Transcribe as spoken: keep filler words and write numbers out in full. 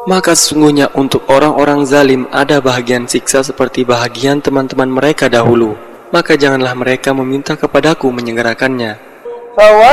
Maka sesungguhnya untuk orang-orang zalim ada bahagian siksa seperti bahagian teman-teman mereka dahulu. Maka janganlah mereka meminta kepadaku menyegerakannya.